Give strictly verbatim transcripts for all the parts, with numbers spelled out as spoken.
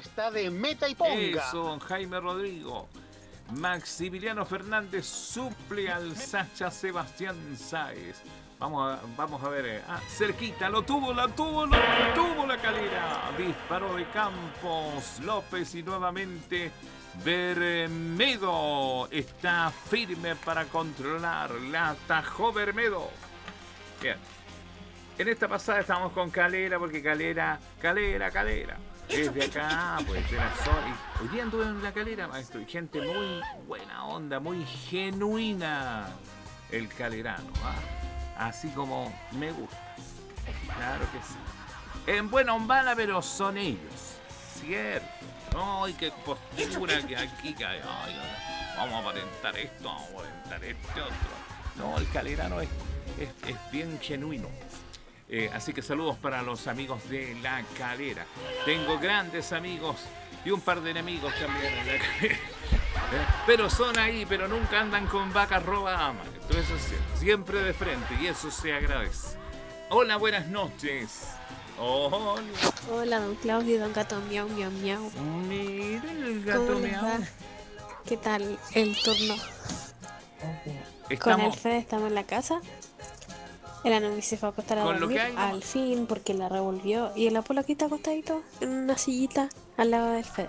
está de meta y ponga. Eso, Jaime Rodrigo. Maximiliano Fernández suple al Sacha Sebastián Sáez. Vamos a, vamos a ver. Ah, cerquita, lo tuvo, lo tuvo, lo tuvo la Calera. Disparo de Campos López y nuevamente Bermedo está firme para controlar. La atajó Bermedo. Bien. En esta pasada estamos con Calera porque Calera, Calera, Calera. Desde acá, pues de la zona. Hoy día anduve en la Calera, maestro. Y gente muy buena onda, muy genuina. El calerano, ¿ah? Así como me gusta. Claro que sí. En buena umbala, pero son ellos. Cierto. Ay, qué postura que aquí cae. Ay, vamos a aparentar esto, vamos a aparentar este otro. No, el calerano es, es, es bien genuino. Eh, así que saludos para los amigos de la Calera. Tengo grandes amigos y un par de enemigos también en la Calera. Pero son ahí, pero nunca andan con vacas robadas. Entonces siempre de frente y eso se agradece. Hola, buenas noches. Hola. Hola, don Claudio y don Gato Miau, Miau, Miau. Mira el Gato Miau. ¿Qué tal el turno? Estamos... Con el Fede estamos en la casa. El Anumi se fue a acostar a dormir al fin porque la revolvió. Y el Apolo aquí está acostadito en una sillita al lado del Fede.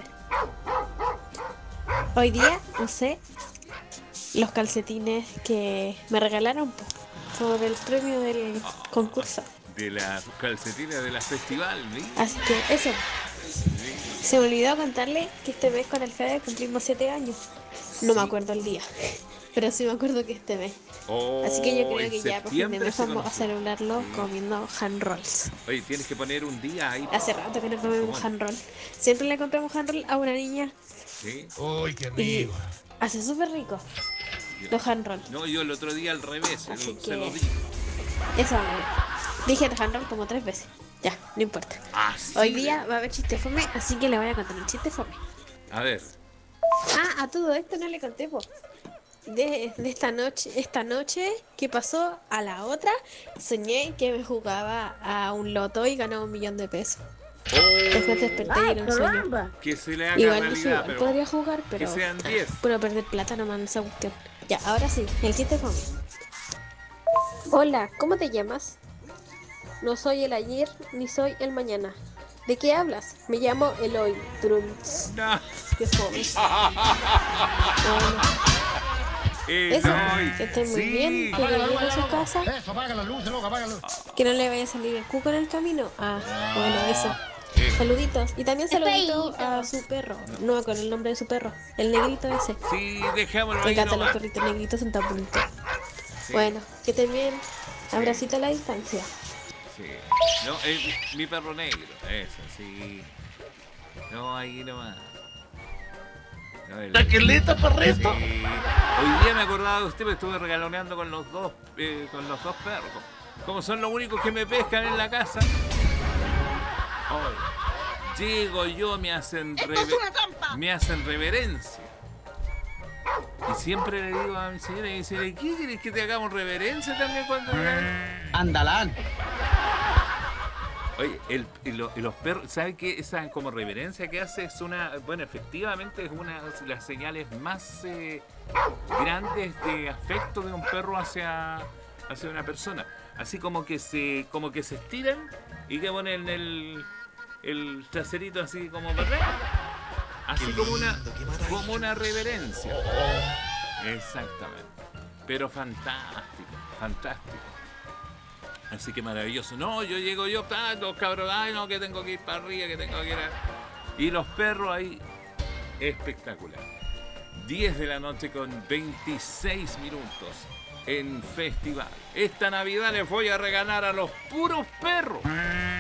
Hoy día usé los calcetines que me regalaron por el premio del oh, concurso. De las calcetines de la festival, ¿sí? Así que eso. Sí. Se me olvidó contarle que este mes con el Fede cumplimos siete años. No sí. me acuerdo el día, pero sí me acuerdo que este mes. Oh, así que yo creo que ya por fin de mes vamos a celebrarlo sí. comiendo hand rolls. Oye, tienes que poner un día ahí. Hace rato que no comemos hand roll. Siempre le compramos hand roll a una niña. Sí. Uy, qué rico. Y hace súper rico los hand roll. No, yo el otro día al revés, así se, que... se lo dije. Eso, dije hand roll como tres veces. Ya, no importa. Ah, sí, hoy día va a haber chiste fome, así que le voy a contar un chiste fome. A ver. Ah, a todo esto no le conté, po. De, de esta noche, esta noche que pasó a la otra, soñé que me jugaba a un loto y ganaba un millón de pesos. Oh, después desperté y era un sueño. Que se le haga igual realidad, dije, igual pero podría jugar, pero que sean diez. Pero perder plata nomás en esa cuestión. Ya, ahora sí, el chiste fue. Hola, ¿cómo te llamas? No soy el ayer ni soy el mañana. ¿De qué hablas? Me llamo Eloy Trunks. No. Qué fome. Bueno. Eh, Eso, no, que estén muy sí. bien, que lleguen a su casa. Eso, apaga la luz, loco, apaga la luz. Que no le vaya a salir el cuco en el camino. Ah, bueno, eso. Eh. Saluditos. Y también saluditos a su perro. No, con el nombre de su perro. El negrito ese. Sí, dejémoslo Me ahí encantan los nomás. perritos negritos, son tan bonitos. Sí. Bueno, que estén bien. Abracito a la distancia. Sí. No, eh, mi perro negro, eso, sí. No, ahí nomás. No, el... ¡Taquelita, perrito! Sí. Hoy día me acordaba de usted, porque estuve regaloneando con los dos, eh, con los dos perros. Como son los únicos que me pescan en la casa. Oh, llego yo, me hacen rever... me hacen reverencia. Y siempre le digo a mi señora, y dice, ¿qué quieres que te hagamos reverencia también cuando vengan? Andalán. Oye, el, y, lo, y los perros, ¿saben qué? Esa como reverencia que hace es una, bueno, efectivamente es una de las señales más eh, grandes de afecto de un perro hacia, hacia una persona. Así como que se, como que se estiran y que ponen el, el traserito así como perreo. Así como una, como una reverencia. Exactamente. Pero fantástico, fantástico. Así que maravilloso. No, yo llego yo, ah, los cabros, ay no, que tengo que ir para arriba, que tengo que ir a... Y los perros ahí, espectacular. diez de la noche con veintiséis minutos en festival. Esta Navidad les voy a regalar a los puros perros